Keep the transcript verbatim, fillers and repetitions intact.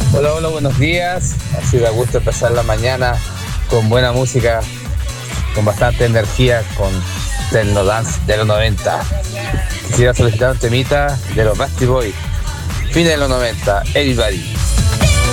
Hola, hola, buenos días. Así da gusto empezar la mañana con buena música, con bastante energía, con Techno Dance de los noventa. Quisiera solicitar un temita de los Basti Boys, fines de los noventa, Everybody.